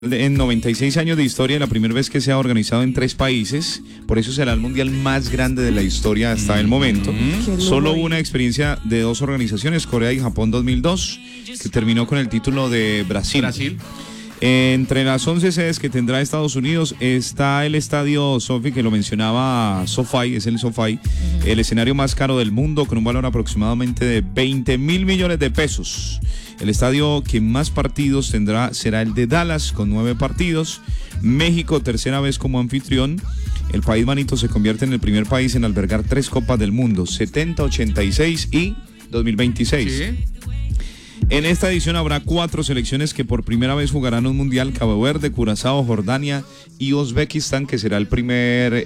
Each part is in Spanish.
En 96 años de historia, la primera vez que se ha organizado en 3 países, por eso será el mundial más grande de la historia hasta el momento. Solo hubo una experiencia de 2 organizaciones, Corea y Japón 2002, que terminó con el título de Brasil. Entre las 11 sedes que tendrá Estados Unidos está el estadio SoFi, que lo mencionaba SoFi, es el SoFi, el escenario más caro del mundo con un valor aproximadamente de 20.000 millones de pesos. El estadio que más partidos tendrá será el de Dallas, con 9 partidos. México, tercera vez como anfitrión. El país manito se convierte en el primer país en albergar 3 Copas del Mundo, 70, 86 y 2026. ¿Sí? En esta edición habrá 4 selecciones que por primera vez jugarán un mundial: Cabo Verde, Curazao, Jordania y Uzbekistán, que será el primer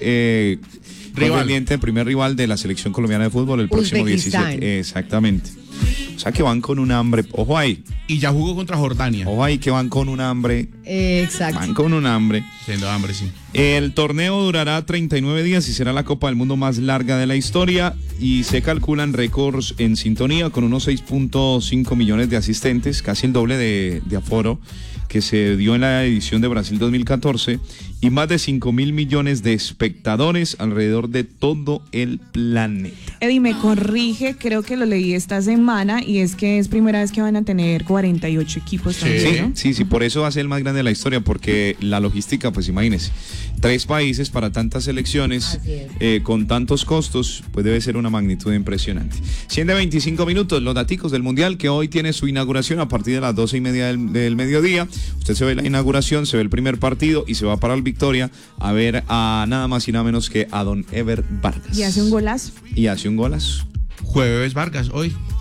rival de la selección colombiana de fútbol el próximo 17. Exactamente. O sea que van con un hambre, ojo ahí. Y ya jugó contra Jordania. Ojo ahí que van con un hambre. Exacto. Van con un hambre. Siendo hambre, sí. El torneo durará 39 días y será la Copa del Mundo más larga de la historia, y se calculan récords en sintonía con unos 6.5 millones de asistentes, casi el doble de aforo que se dio en la edición de Brasil 2014, y más de 5.000 millones de espectadores alrededor de todo el planeta. Eddie, me corrige, creo que lo leí esta semana, y es que es primera vez que van a tener 48 equipos también, ¿no? Sí, por eso va a ser el más grande de la historia, porque la logística, pues imagínense, 3 países para tantas selecciones, con tantos costos, pues debe ser una magnitud impresionante. 7:25 minutos, los daticos del Mundial, que hoy tiene su inauguración a partir de las 12:30 del mediodía. Usted se ve la inauguración, se ve el primer partido y se va para el Victoria a ver a nada más y nada menos que a don Ever Vargas. Y hace un golazo. Y hace un golazo. Jueves Vargas, hoy.